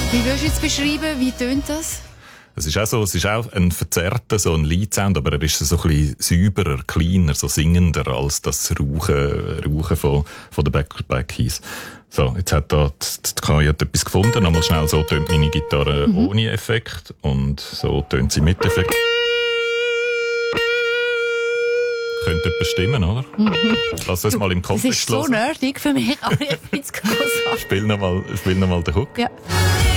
Wie würdest du jetzt beschreiben, wie tönt das? Es ist auch ein verzerrter, so ein Leadsound, aber er ist so ein bisschen säuberer, kleiner, so singender als das Rauchen von der Black Keys. So, jetzt hat da die KI etwas gefunden. Nochmal schnell, so tönt meine Gitarre ohne Effekt und so tönt sie mit Effekt. Könnte etwas stimmen, oder? Lass uns mal im Kontext hören. Das ist so nerdig für mich, aber ich finde es großartig. Spiel noch mal den Hook. Ja.